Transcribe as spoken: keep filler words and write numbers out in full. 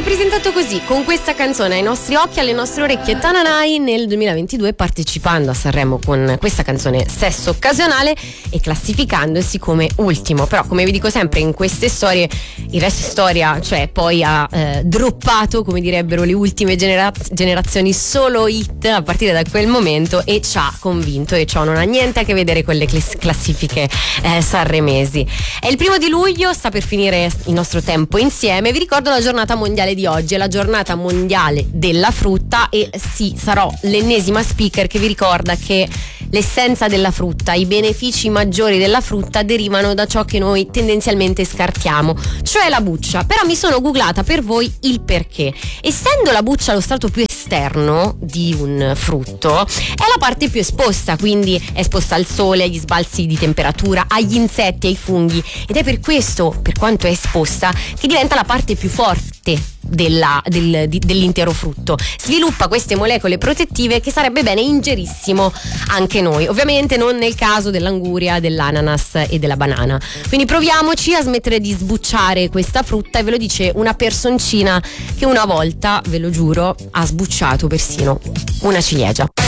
viene presentato così, con questa canzone ai nostri occhi, alle nostre orecchie. Tananai nel duemilaventidue, partecipando a Sanremo con questa canzone Sesso Occasionale e classificandosi come ultimo. Però, come vi dico sempre in queste storie, il resto è storia, cioè poi ha eh, droppato, come direbbero le ultime genera- generazioni, solo hit a partire da quel momento, e ci ha convinto, e ciò non ha niente a che vedere con le cl- classifiche eh, sanremesi. È il primo di luglio, sta per finire il nostro tempo insieme. Vi ricordo la giornata mondiale di oggi, è la giornata mondiale della frutta, e sì, sarò l'ennesima speaker che vi ricorda che l'essenza della frutta, i benefici maggiori della frutta derivano da ciò che noi tendenzialmente scartiamo, cioè la buccia. Però mi sono googlata per voi il perché. Essendo la buccia lo strato più esterno di un frutto, è la parte più esposta, quindi è esposta al sole, agli sbalzi di temperatura, agli insetti, ai funghi, ed è per questo, per quanto è esposta, che diventa la parte più forte della, del, di, dell'intero frutto. Sviluppa queste molecole protettive che sarebbe bene ingerissimo anche noi, ovviamente non nel caso dell'anguria, dell'ananas e della banana. Quindi proviamoci a smettere di sbucciare questa frutta, e ve lo dice una personcina che una volta, ve lo giuro, ha sbucciato persino una ciliegia.